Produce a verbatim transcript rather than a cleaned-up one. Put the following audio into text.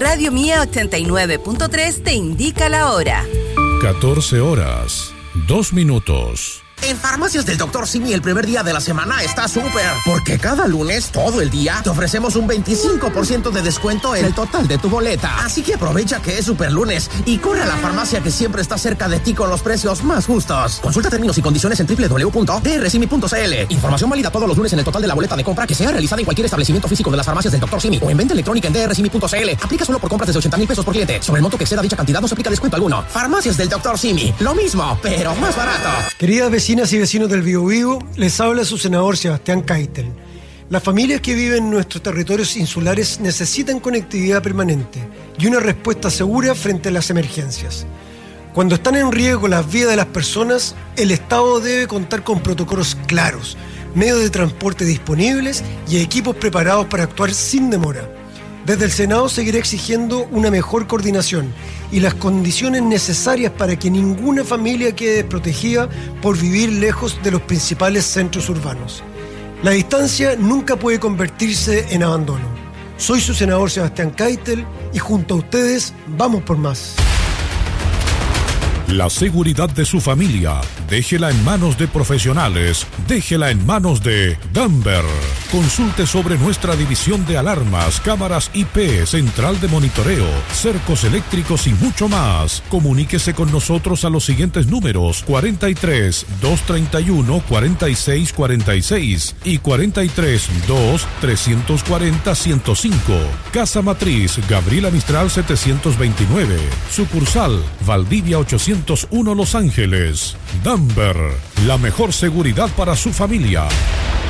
Radio Mía ochenta y nueve punto tres te indica la hora. catorce horas, dos minutos. En Farmacias del doctor Simi el primer día de la semana está súper, porque cada lunes, todo el día, te ofrecemos un veinticinco por ciento de descuento en el total de tu boleta. Así que aprovecha que es super lunes y corre a la farmacia que siempre está cerca de ti con los precios más justos. Consulta términos y condiciones en doble u doble u doble u punto d r simi punto c l. Información válida todos los lunes en el total de la boleta de compra que sea realizada en cualquier establecimiento físico de las Farmacias del doctor Simi o en venta electrónica en d r simi punto c l. Aplica solo por compras desde ochenta mil pesos por cliente. Sobre el monto que exceda dicha cantidad no se aplica descuento alguno. Farmacias del doctor Simi. Lo mismo, pero más barato. Queridas vecinas y vecinos del Biobío, les habla su senador Sebastián Keitel. Las familias que viven en nuestros territorios insulares necesitan conectividad permanente y una respuesta segura frente a las emergencias. Cuando están en riesgo las vidas de las personas, el Estado debe contar con protocolos claros, medios de transporte disponibles y equipos preparados para actuar sin demora. Desde el Senado seguiré exigiendo una mejor coordinación y las condiciones necesarias para que ninguna familia quede desprotegida por vivir lejos de los principales centros urbanos. La distancia nunca puede convertirse en abandono. Soy su senador Sebastián Keitel y junto a ustedes vamos por más. La seguridad de su familia, déjela en manos de profesionales, déjela en manos de Damber. Consulte sobre nuestra división de alarmas, cámaras I P, central de monitoreo, cercos eléctricos y mucho más. Comuníquese con nosotros a los siguientes números: cuarenta y tres, doscientos treinta y uno, cuarenta y seis cuarenta y seis y cuarenta y tres, dos, trescientos cuarenta, ciento cinco. Casa Matriz, Gabriela Mistral setecientos veintinueve. Sucursal, Valdivia ochocientos uno, Los Ángeles. Damber, la mejor seguridad para su familia.